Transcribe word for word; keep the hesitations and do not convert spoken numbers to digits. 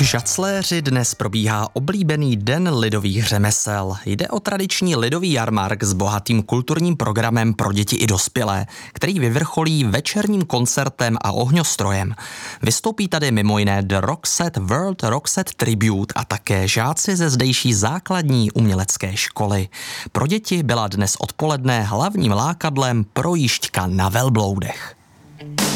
Žacléři dnes probíhá oblíbený den lidových řemesel. Jde o tradiční lidový jarmark s bohatým kulturním programem pro děti i dospělé, který vyvrcholí večerním koncertem a ohňostrojem. Vystoupí tady mimo jiné The Roxette World Roxette Tribute a také žáci ze zdejší základní umělecké školy. Pro děti byla dnes odpoledne hlavním lákadlem projížďka na velbloudech.